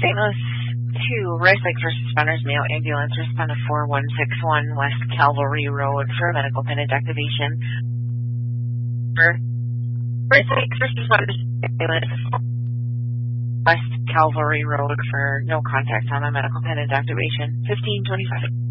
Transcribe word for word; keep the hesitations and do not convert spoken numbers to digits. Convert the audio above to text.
Saint Louis two, Rice Lake First Responders Mail Ambulance respond to four one six one West Calvary Road for medical appendage activation. For Rice Lake First Responders Ambulance West Calvary Road for no contact on a medical appendage activation. fifteen twenty-five.